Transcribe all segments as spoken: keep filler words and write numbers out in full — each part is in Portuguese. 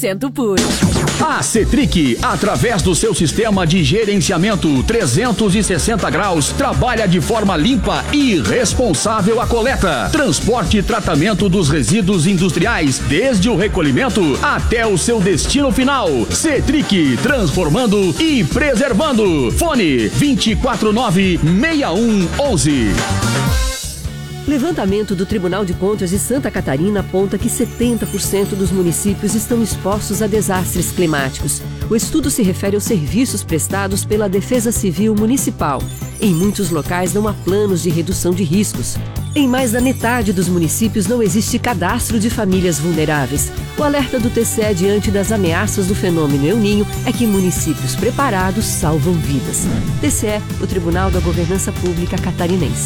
cento puro. A Cetric, através do seu sistema de gerenciamento trezentos e sessenta graus, trabalha de forma limpa e responsável a coleta, transporte e tratamento dos resíduos industriais, desde o recolhimento até o seu destino final. Cetric, transformando e preservando. Fone vinte e quatro nove, seis um onze. Levantamento do Tribunal de Contas de Santa Catarina aponta que setenta por cento dos municípios estão expostos a desastres climáticos. O estudo se refere aos serviços prestados pela Defesa Civil Municipal. Em muitos locais não há planos de redução de riscos. Em mais da metade dos municípios não existe cadastro de famílias vulneráveis. O alerta do T C E diante das ameaças do fenômeno El Niño é que municípios preparados salvam vidas. T C E, o Tribunal da Governança Pública Catarinense.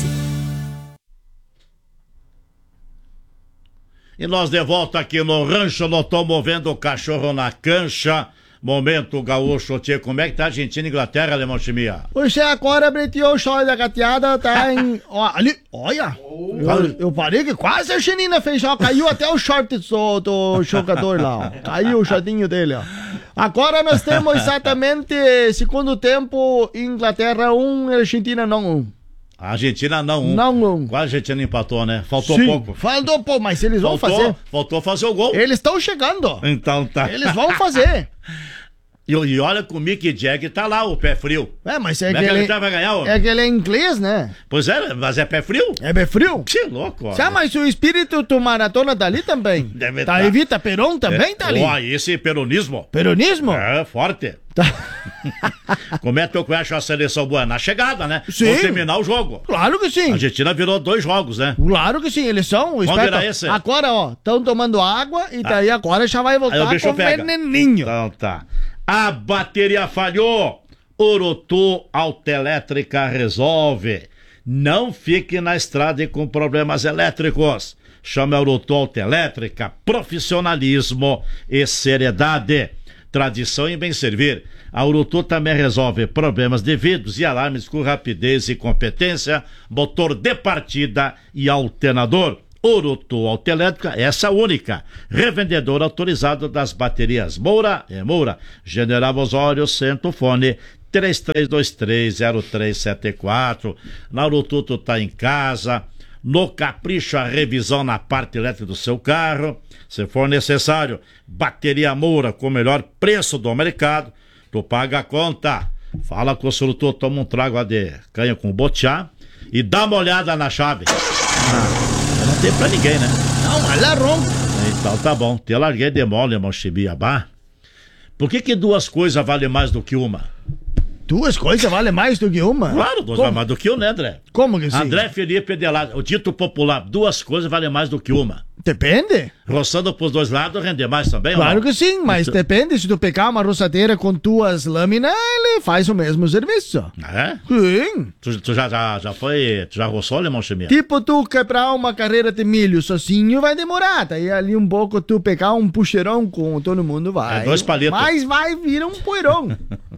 E nós de volta aqui no rancho, nós estamos movendo o cachorro na cancha. Momento gaúcho, tchê, como é que tá a Argentina e Inglaterra, Alemão Chimia? Pois é, agora breteou o short da gateada, tá em... Ó, ali, olha, eu, eu parei que quase a Chenina fez, ó, caiu até o short do, do jogador lá, ó. Caiu o shortinho dele, ó. Agora nós temos exatamente, segundo tempo, Inglaterra um, Argentina não um. A Argentina não um. Não um. Quase a Argentina empatou, né? Faltou Sim, pouco. Faltou pouco, mas eles vão faltou, fazer. Faltou fazer o gol. Eles estão chegando. Então tá. Eles vão fazer. E, e olha que o Mick Jagger tá lá, o pé frio. É, mas é Como que é que ele... ele vai ganhar, ó? É que ele é inglês, né? Pois é, mas é pé frio? É pé frio? Que louco, ó. Sabe, mas o espírito do maratona tá ali também. Deve tá. tá. Evita Peron também é. tá ali. Ó, esse peronismo. Peronismo? É, forte. Tá. Como é que eu acho a seleção boa? Na chegada, né? Sim. Vão terminar o jogo. Claro que sim. A Argentina virou dois jogos, né? Claro que sim, eles são. Vamos esperto. virar esse. Agora, ó, estão tomando água e daí ah. agora já vai voltar com pega. veneninho. Então tá. A bateria falhou. Orotu Autoelétrica resolve. Não fique na estrada e com problemas elétricos. Chame a Orotu Autoelétrica. Profissionalismo e seriedade. Tradição em bem servir. A Orotu também resolve problemas de vidros e alarmes com rapidez e competência, motor de partida e alternador. Orotu Autoelétrica, essa única. Revendedor autorizado das baterias Moura e Moura. General Osório, Centro Fone três três dois três zero três sete quatro. Na Orotu tu tá em casa. No capricho, a revisão na parte elétrica do seu carro. Se for necessário, bateria Moura com o melhor preço do mercado. Tu paga a conta. Fala com o Surutu, toma um trago de canha com boteá e dá uma olhada na chave. Ah, não tem pra ninguém, né? Não, ela ronca. Então tá bom. Te larguei de mole, irmão Chibiabá. Por que que duas coisas valem mais do que uma? Duas coisas valem mais do que uma? Claro, duas valem mais do que uma, né, André? Como que sim? André Felipe Adelado, o dito popular, duas coisas valem mais do que uma. Depende. Roçando pros dois lados, render mais também, claro ou que sim, mas então... depende. Se tu pegar uma roçadeira com duas lâminas, ele faz o mesmo serviço. É? Sim. Tu, tu já, já, já foi, tu já roçou, Lemão Chimia? Tipo, tu quebrar uma carreira de milho sozinho vai demorar. Daí ali um pouco tu pegar um puxeirão com todo mundo vai. É dois palitos. Mas vai vir um poeirão.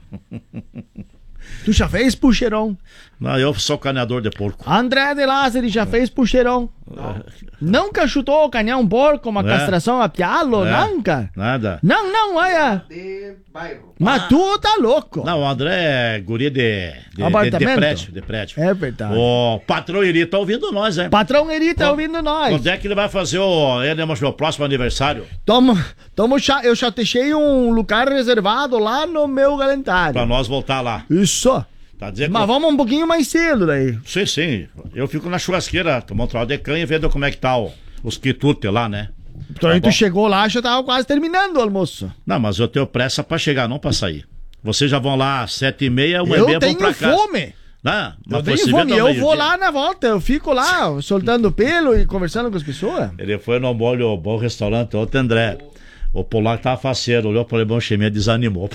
Tu já fez puxeirão? Não, eu sou caneador de porco. André de Lázaro já fez puxeirão. Não. Nunca chutou canear um porco, uma é. castração a pialo? É. Nunca? Nada. Não, não, olha. De bairro. Mas ah. tu tá louco. Não, o André é guri de, de, de, de prédio, de prédio. É verdade. O patrão Eri tá ouvindo nós, hein? Patrão Eri tá ouvindo nós. Quando é que ele vai fazer o, ele, meu próximo aniversário? Toma, toma, eu já deixei um lugar reservado lá no meu calendário. Pra nós voltar lá. Isso. Tá dizendo Mas que... vamos um pouquinho mais cedo daí. Sim, sim. Eu fico na churrasqueira, tomando um trago de canha e vendo como é que tá o, os quitutes lá, né? Então aí tá tu chegou lá, já tava quase terminando o almoço. Não, mas eu tenho pressa pra chegar, não pra sair. Vocês já vão lá às sete e meia, uma eu e meia vão pra casa. Fome. Não, eu tenho fome. Eu vou lá na volta, eu fico lá soltando pelo e conversando com as pessoas. Ele foi no molho, bom restaurante, outro André. O polaco tava faceiro, olhou para o Alemão Chimia, desanimou.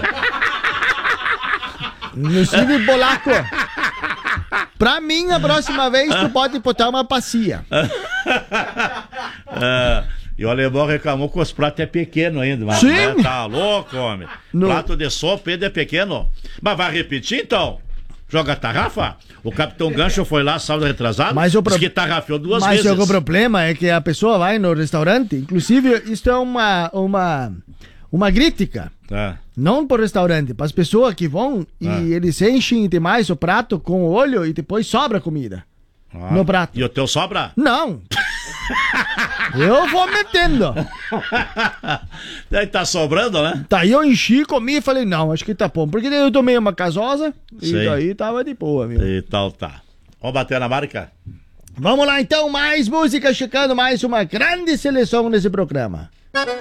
Não Silvio Polaco. Pra mim, a próxima vez, tu pode botar uma bacia. É, e o alemão reclamou que os pratos é pequeno ainda. Mas, sim. Né, tá louco, homem. No... Prato de sopa ainda é pequeno. Mas vai repetir, então? joga tarrafa. O Capitão Gancho foi lá, sábado retrasado, mas o pro... disse que tarrafou duas mas vezes. Mas o problema é que a pessoa vai no restaurante, inclusive isso é uma, uma, uma crítica. É. Não para o restaurante, para as pessoas que vão e é. eles enchem demais o prato com o olho e depois sobra comida ah. no prato. E o teu sobra? Não. Eu vou metendo. Daí tá sobrando, né? Daí eu enchi, comi e falei, não, acho que tá bom. Porque daí eu tomei uma casosa e Sim. daí tava de boa, meu. E tal, tá. Vamos bater na marca? Vamos lá então, mais música, checando mais uma grande seleção nesse programa.